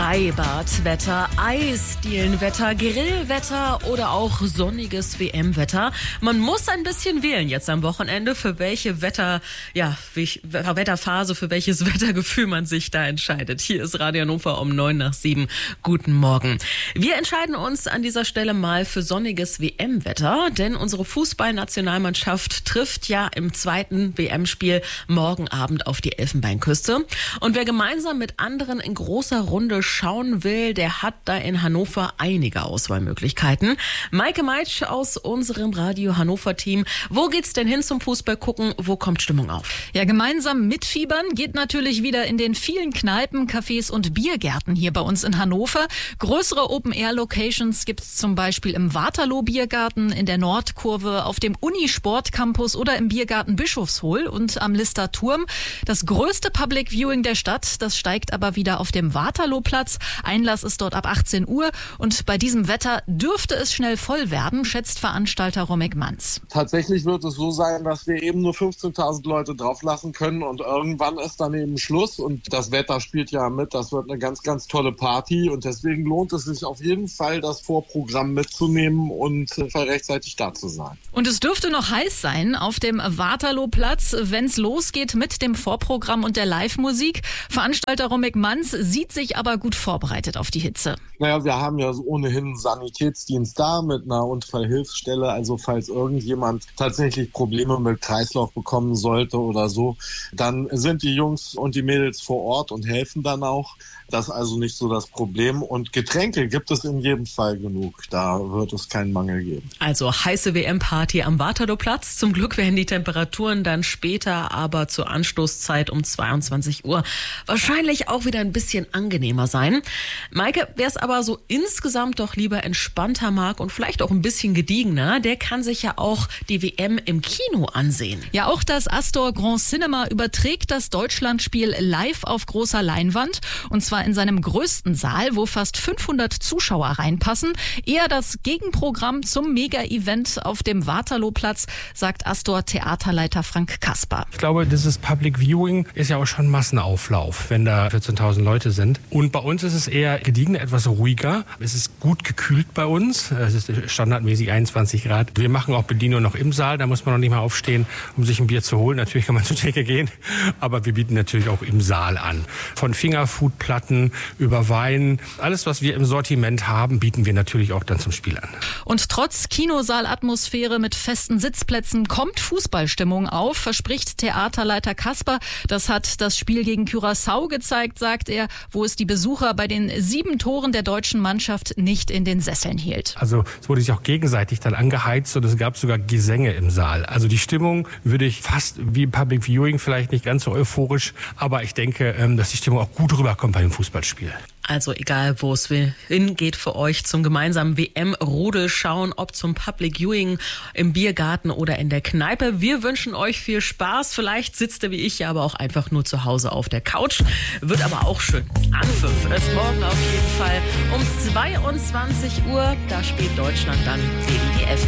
Freibadwetter, Eisdielenwetter, Grillwetter oder auch sonniges WM-Wetter. Man muss ein bisschen wählen jetzt am Wochenende, für welche Wetterphase, für welches Wettergefühl man sich da entscheidet. Hier ist Radio Hannover um 6:09. Guten Morgen. Wir entscheiden uns an dieser Stelle mal für sonniges WM-Wetter, denn unsere Fußballnationalmannschaft trifft ja im zweiten WM-Spiel morgen Abend auf die Elfenbeinküste. Und wer gemeinsam mit anderen in großer Runde schauen will, der hat da in Hannover einige Auswahlmöglichkeiten. Maike Meitsch aus unserem Radio Hannover-Team. Wo geht's denn hin zum Fußball gucken? Wo kommt Stimmung auf? Ja, gemeinsam mitfiebern geht natürlich wieder in den vielen Kneipen, Cafés und Biergärten hier bei uns in Hannover. Größere Open-Air-Locations gibt's zum Beispiel im Waterloo-Biergarten, in der Nordkurve, auf dem Unisport-Campus oder im Biergarten Bischofshohl und am Lister Turm. Das größte Public Viewing der Stadt, das steigt aber wieder auf dem Waterloo-Platz. Einlass ist dort ab 18 Uhr und bei diesem Wetter dürfte es schnell voll werden, schätzt Veranstalter Romek Manz. Tatsächlich wird es so sein, dass wir eben nur 15.000 Leute drauflassen können und irgendwann ist dann eben Schluss und das Wetter spielt ja mit. Das wird eine ganz, ganz tolle Party und deswegen lohnt es sich auf jeden Fall, das Vorprogramm mitzunehmen und rechtzeitig da zu sein. Und es dürfte noch heiß sein auf dem Waterloo-Platz, wenn es losgeht mit dem Vorprogramm und der Live-Musik. Veranstalter Romek Manz sieht sich aber gut vorbereitet auf die Hitze. Naja, wir haben ja ohnehin einen Sanitätsdienst da mit einer Unfallhilfsstelle. Also falls irgendjemand tatsächlich Probleme mit Kreislauf bekommen sollte oder so, dann sind die Jungs und die Mädels vor Ort und helfen dann auch. Das ist also nicht so das Problem. Und Getränke gibt es in jedem Fall genug. Da wird es keinen Mangel geben. Also heiße WM-Party am Waterloo-Platz. Zum Glück werden die Temperaturen dann später, aber zur Anstoßzeit um 22 Uhr wahrscheinlich auch wieder ein bisschen angenehmer sein. Maike, wer es aber so insgesamt doch lieber entspannter mag und vielleicht auch ein bisschen gediegener, der kann sich ja auch die WM im Kino ansehen. Ja, auch das Astor Grand Cinema überträgt das Deutschlandspiel live auf großer Leinwand und zwar in seinem größten Saal, wo fast 500 Zuschauer reinpassen. Eher das Gegenprogramm zum Mega-Event auf dem Waterloo-Platz, sagt Astor-Theaterleiter Frank Kasper. Ich glaube, dieses Public Viewing ist ja auch schon Massenauflauf, wenn da 14.000 Leute sind. Und bei uns ist es eher gediegen, etwas ruhiger. Es ist gut gekühlt bei uns. Es ist standardmäßig 21 Grad. Wir machen auch Bedienung noch im Saal. Da muss man noch nicht mal aufstehen, um sich ein Bier zu holen. Natürlich kann man zur Theke gehen, aber wir bieten natürlich auch im Saal an. Von Fingerfood-Platten über Wein. Alles, was wir im Sortiment haben, bieten wir natürlich auch dann zum Spiel an. Und trotz Kinosaalatmosphäre mit festen Sitzplätzen kommt Fußballstimmung auf, verspricht Theaterleiter Kasper. Das hat das Spiel gegen Curaçao gezeigt, sagt er, wo es die Besucher bei den 7 Toren der deutschen Mannschaft nicht in den Sesseln hielt. Also es wurde sich auch gegenseitig dann angeheizt und es gab sogar Gesänge im Saal. Also die Stimmung würde ich fast wie im Public Viewing, vielleicht nicht ganz so euphorisch, aber ich denke, dass die Stimmung auch gut rüberkommt bei dem Fußballspiel. Also egal, wo es hingeht für euch zum gemeinsamen WM-Rudel schauen, ob zum Public Viewing im Biergarten oder in der Kneipe. Wir wünschen euch viel Spaß. Vielleicht sitzt ihr wie ich ja aber auch einfach nur zu Hause auf der Couch. Wird aber auch schön. Anpfiff ist morgen auf jeden Fall um 22 Uhr. Da spielt Deutschland dann gegen die